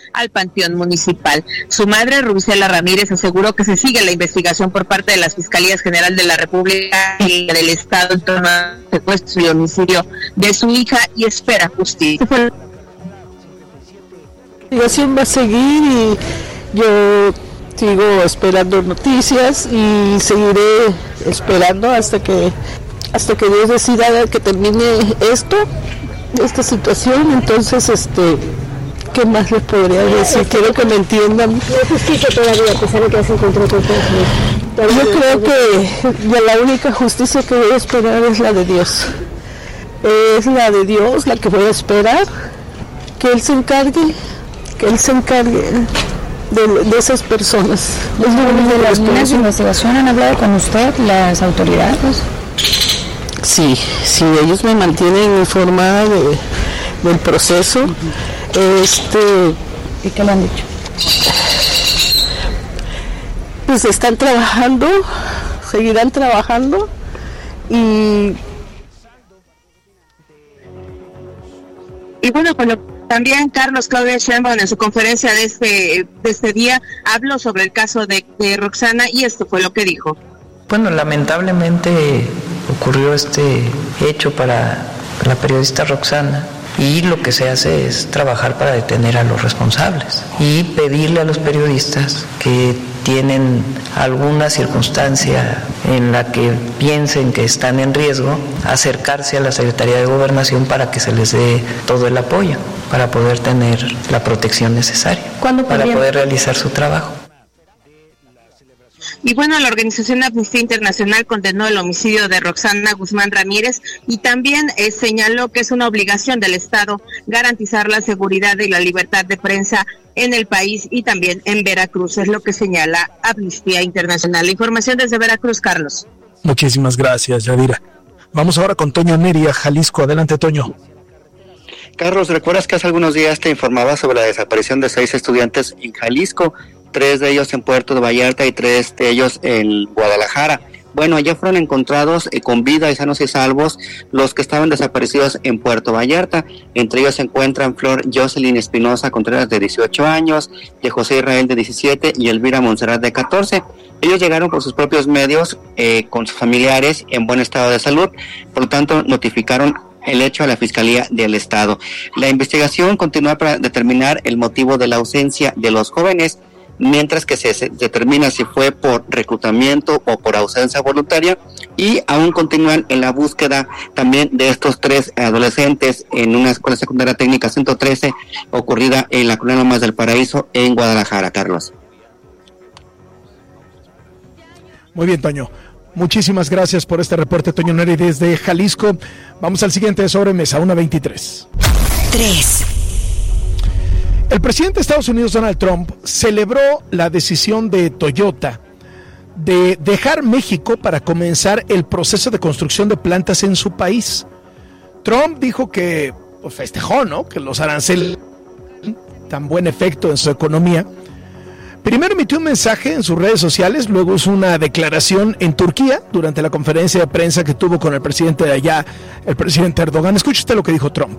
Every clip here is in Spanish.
al panteón municipal. Su madre, Rubicela Ramírez, aseguró que se sigue la investigación por parte de las Fiscalías General de la República y del Estado en torno al secuestro y homicidio de su hija y espera justicia. La investigación va a seguir y yo sigo esperando noticias y seguiré esperando hasta que Dios decida que termine esta situación. Entonces, ¿qué más les podría decir? Quiero que me entiendan. No hay justicia todavía, a pesar de que se encontró con todo. Yo creo que la única justicia que voy a esperar es la de Dios. Es la de Dios la que voy a esperar, que Él se encargue de esas personas. ¿De las líneas de investigación han hablado con usted, las autoridades? Sí, ellos me mantienen informada del proceso. ¿Y qué le han dicho? Pues están trabajando, seguirán trabajando y bueno, también Carlos, Claudia Sheinbaum en su conferencia de este día habló sobre el caso de Roxana y esto fue lo que dijo. Bueno, lamentablemente ocurrió este hecho para la periodista Roxana y lo que se hace es trabajar para detener a los responsables y pedirle a los periodistas que tienen alguna circunstancia en la que piensen que están en riesgo, acercarse a la Secretaría de Gobernación para que se les dé todo el apoyo para poder tener la protección necesaria para poder realizar su trabajo. Y bueno, la organización Amnistía Internacional condenó el homicidio de Roxana Guzmán Ramírez y también señaló que es una obligación del Estado garantizar la seguridad y la libertad de prensa en el país y también en Veracruz, es lo que señala Amnistía Internacional. La información desde Veracruz, Carlos. Muchísimas gracias, Yadira. Vamos ahora con Toño Neri a Jalisco. Adelante, Toño. Carlos, ¿recuerdas que hace algunos días te informaba sobre la desaparición de 6 estudiantes en Jalisco? 3 de ellos en Puerto de Vallarta y 3 de ellos en Guadalajara. Bueno, ya fueron encontrados con vida y sanos y salvos los que estaban desaparecidos en Puerto Vallarta. Entre ellos se encuentran Flor Jocelyn Espinosa Contreras, de 18 años, de José Israel, de 17, y Elvira Montserrat, de 14. Ellos llegaron por sus propios medios, con sus familiares, en buen estado de salud. Por lo tanto, notificaron el hecho a la Fiscalía del Estado. La investigación continúa para determinar el motivo de la ausencia de los jóvenes, mientras que se determina si fue por reclutamiento o por ausencia voluntaria, y aún continúan en la búsqueda también de estos 3 adolescentes en una escuela secundaria técnica 113 ocurrida en la Colonia Lomas del Paraíso en Guadalajara, Carlos. Muy bien, Toño. Muchísimas gracias por este reporte, Toño Neri, desde Jalisco. Vamos al siguiente de sobremesa, 1:23. 3. El presidente de Estados Unidos, Donald Trump, celebró la decisión de Toyota de dejar México para comenzar el proceso de construcción de plantas en su país. Trump dijo que festejó, ¿no?, que los aranceles tan buen efecto en su economía. Primero emitió un mensaje en sus redes sociales, luego hizo una declaración en Turquía durante la conferencia de prensa que tuvo con el presidente de allá, el presidente Erdogan. Escuche usted lo que dijo Trump.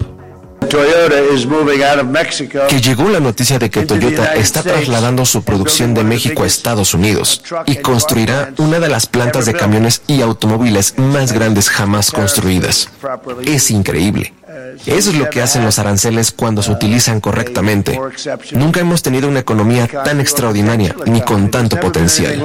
Que llegó la noticia de que Toyota está trasladando su producción de México a Estados Unidos y construirá una de las plantas de camiones y automóviles más grandes jamás construidas. Es increíble. Eso es lo que hacen los aranceles cuando se utilizan correctamente. Nunca hemos tenido una economía tan extraordinaria ni con tanto potencial.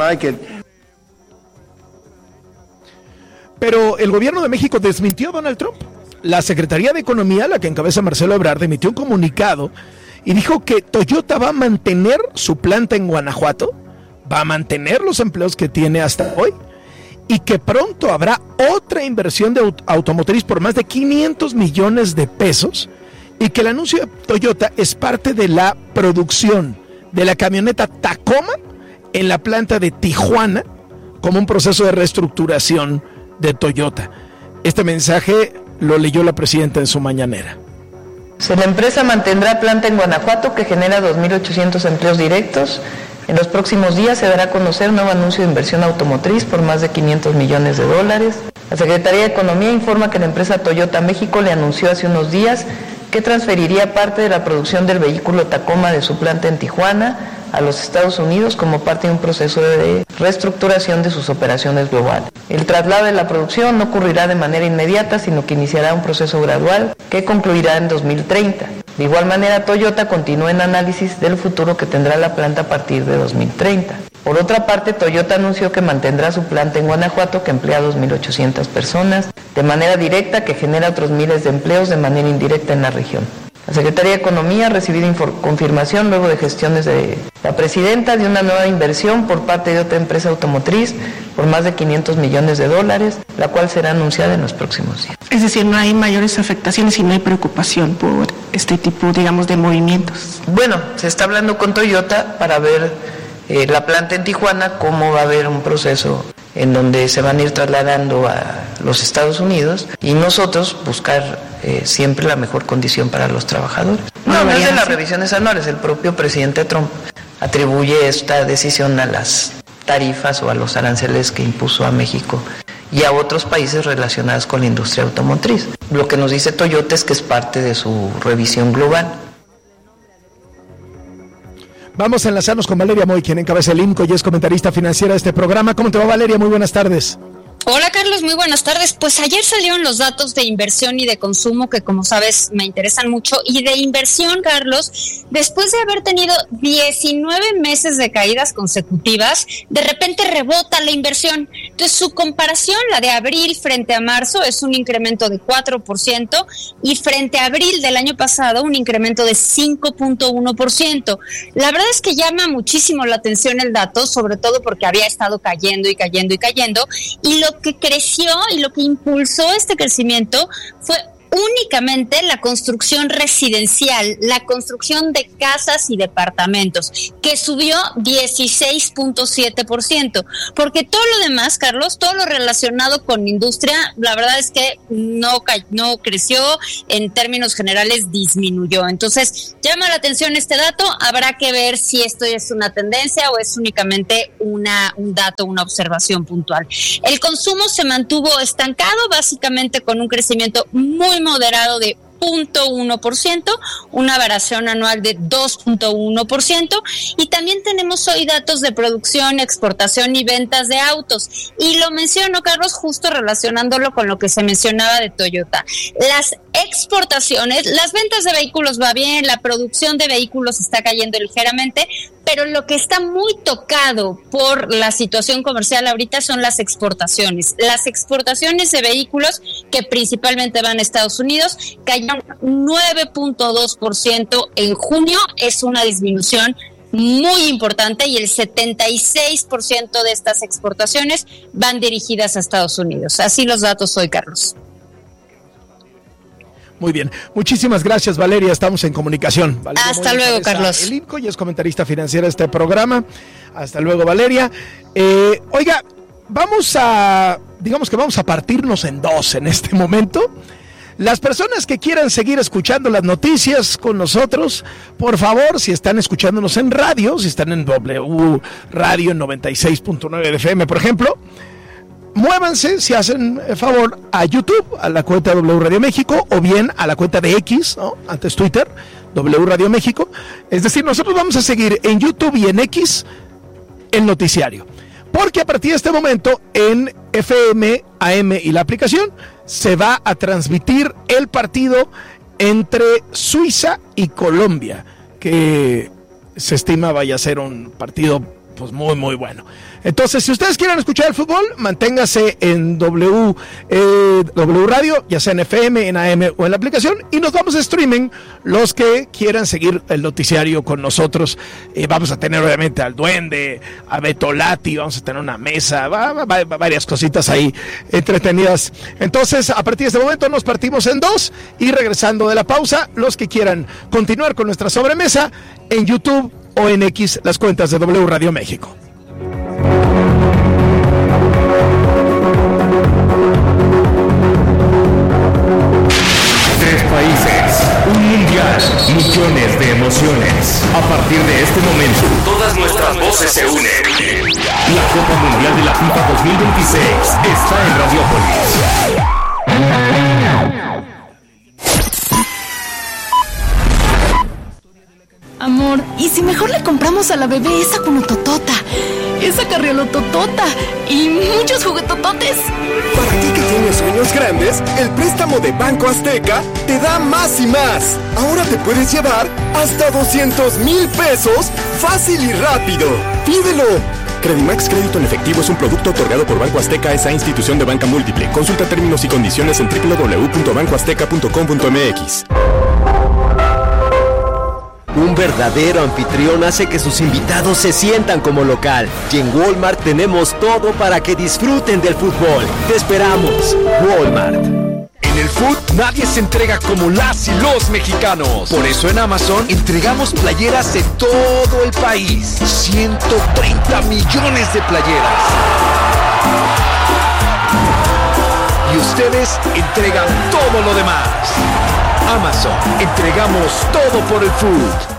Pero el gobierno de México desmintió a Donald Trump. La Secretaría de Economía, la que encabeza Marcelo Ebrard, emitió un comunicado y dijo que Toyota va a mantener su planta en Guanajuato, va a mantener los empleos que tiene hasta hoy y que pronto habrá otra inversión de automotriz por más de 500 millones de pesos y que el anuncio de Toyota es parte de la producción de la camioneta Tacoma en la planta de Tijuana como un proceso de reestructuración de Toyota. Este mensaje lo leyó la presidenta en su mañanera. La empresa mantendrá planta en Guanajuato que genera 2.800 empleos directos. En los próximos días se dará a conocer un nuevo anuncio de inversión automotriz por más de $500 millones. La Secretaría de Economía informa que la empresa Toyota México le anunció hace unos días que transferiría parte de la producción del vehículo Tacoma de su planta en Tijuana a los Estados Unidos como parte de un proceso de reestructuración de sus operaciones globales. El traslado de la producción no ocurrirá de manera inmediata, sino que iniciará un proceso gradual que concluirá en 2030. De igual manera, Toyota continúa en análisis del futuro que tendrá la planta a partir de 2030. Por otra parte, Toyota anunció que mantendrá su planta en Guanajuato, que emplea a 2.800 personas de manera directa, que genera otros miles de empleos de manera indirecta en la región. La Secretaría de Economía ha recibido confirmación luego de gestiones de la presidenta de una nueva inversión por parte de otra empresa automotriz por más de $500 millones, la cual será anunciada en los próximos días. Es decir, no hay mayores afectaciones y no hay preocupación por este tipo, digamos, de movimientos. Bueno, se está hablando con Toyota para ver la planta en Tijuana, cómo va a haber un proceso en donde se van a ir trasladando a los Estados Unidos y nosotros buscar siempre la mejor condición para los trabajadores. No es de las revisiones anuales, el propio presidente Trump atribuye esta decisión a las tarifas o a los aranceles que impuso a México y a otros países relacionados con la industria automotriz. Lo que nos dice Toyota es que es parte de su revisión global. Vamos a enlazarnos con Valeria Moy, quien encabeza el IMCO y es comentarista financiera de este programa. ¿Cómo te va, Valeria? Muy buenas tardes. Hola Carlos, muy buenas tardes. Pues ayer salieron los datos de inversión y de consumo que, como sabes, me interesan mucho. Y de inversión, Carlos, después de haber tenido 19 meses de caídas consecutivas, de repente rebota la inversión. Entonces su comparación, la de abril frente a marzo, es un incremento de 4% y frente a abril del año pasado un incremento de 5.1%. La verdad es que llama muchísimo la atención el dato, sobre todo porque había estado cayendo y cayendo y cayendo, y lo que creció y lo que impulsó este crecimiento fue únicamente la construcción residencial, la construcción de casas y departamentos, que subió 16.7%, porque todo lo demás, Carlos, todo lo relacionado con industria, la verdad es que no creció, en términos generales disminuyó. Entonces, llama la atención este dato, habrá que ver si esto es una tendencia o es únicamente un dato, una observación puntual. El consumo se mantuvo estancado, básicamente con un crecimiento muy moderado de 0.1%, una variación anual de 2.1%, y también tenemos hoy datos de producción, exportación y ventas de autos. Y lo menciono, Carlos, justo relacionándolo con lo que se mencionaba de Toyota. Las exportaciones, las ventas de vehículos va bien, la producción de vehículos está cayendo ligeramente, pero lo que está muy tocado por la situación comercial ahorita son las exportaciones. Las exportaciones de vehículos, que principalmente van a Estados Unidos, cayeron 9.2% en junio, es una disminución muy importante, y el 76% de estas exportaciones van dirigidas a Estados Unidos. Así los datos hoy, Carlos. Muy bien, muchísimas gracias, Valeria, estamos en comunicación. Valeria Hasta luego, Carlos. El IMCO y es comentarista financiera de este programa. Hasta luego, Valeria. Oiga, vamos a partirnos en dos en este momento. Las personas que quieran seguir escuchando las noticias con nosotros, por favor, si están escuchándonos en radio, si están en W Radio en 96.9 de FM, por ejemplo, muévanse, si hacen favor, a YouTube, a la cuenta de W Radio México, o bien a la cuenta de X, ¿no? Antes Twitter, W Radio México. Es decir, nosotros vamos a seguir en YouTube y en X el noticiario, porque a partir de este momento en FM, AM y la aplicación se va a transmitir el partido entre Suiza y Colombia, que se estima vaya a ser un partido pues muy muy bueno. Entonces, si ustedes quieren escuchar el fútbol, manténgase en W Radio, ya sea en FM, en AM o en la aplicación, y nos vamos a streaming los que quieran seguir el noticiario con nosotros. Vamos a tener obviamente al Duende, a Beto Lati, vamos a tener una mesa, varias cositas ahí entretenidas. Entonces, a partir de este momento nos partimos en dos, y regresando de la pausa, los que quieran continuar con nuestra sobremesa en YouTube o en X, las cuentas de W Radio México. Un mundial, millones de emociones. A partir de este momento, todas nuestras voces se unen. La Copa Mundial de la FIFA 2026 está en Radiópolis. Amor, ¿y si mejor le compramos a la bebé esa cunototota, esa carriolototota y muchos juguetototes? Para ti que tienes sueños grandes, el préstamo de Banco Azteca te da más y más. Ahora te puedes llevar hasta 200,000 pesos fácil y rápido. ¡Pídelo! Credimax Crédito en Efectivo es un producto otorgado por Banco Azteca, esa institución de banca múltiple. Consulta términos y condiciones en www.bancoazteca.com.mx. Un verdadero anfitrión hace que sus invitados se sientan como local. Y en Walmart tenemos todo para que disfruten del fútbol. ¡Te esperamos! Walmart. En el food nadie se entrega como las y los mexicanos. Por eso en Amazon entregamos playeras en todo el país. 130 millones de playeras. Y ustedes entregan todo lo demás. Amazon, entregamos todo por el food.